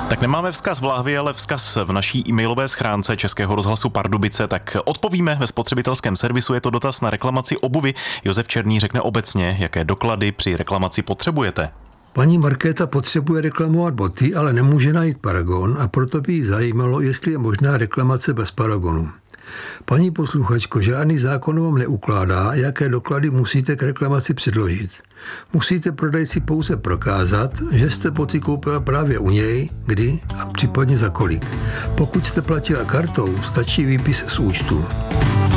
Tak nemáme vzkaz v lahvi, ale vzkaz v naší e-mailové schránce Českého rozhlasu Pardubice, tak odpovíme ve spotřebitelském servisu. Je to dotaz na reklamaci obuvi. Josef Černý řekne obecně, jaké doklady při reklamaci potřebujete. Paní Markéta potřebuje reklamovat boty, ale nemůže najít paragon a proto by jí zajímalo, jestli je možná reklamace bez paragonu. Paní posluchačko, žádný zákon vám neukládá, jaké doklady musíte k reklamaci předložit. Musíte prodejci pouze prokázat, že jste boty koupila právě u něj, kdy a případně za kolik. Pokud jste platila kartou, stačí výpis z účtu.